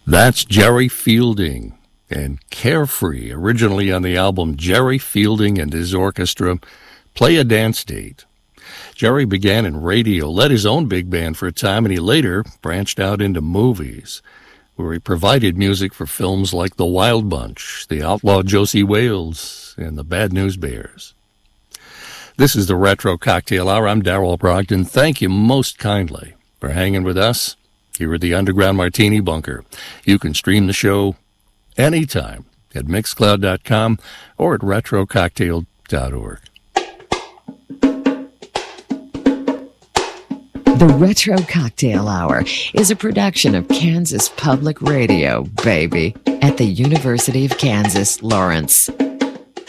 That's Jerry Fielding and Carefree, originally on the album Jerry Fielding and His Orchestra, Play a Dance Date. Jerry began in radio, led his own big band for a time, and he later branched out into movies, where he provided music for films like The Wild Bunch, The Outlaw Josie Wales, and The Bad News Bears. This is the Retro Cocktail Hour. I'm Darrell Brogdon. Thank you most kindly for hanging with us here at the Underground Martini Bunker. You can stream the show anytime at Mixcloud.com or at RetroCocktail.org. The Retro Cocktail Hour is a production of Kansas Public Radio, baby, at the University of Kansas, Lawrence.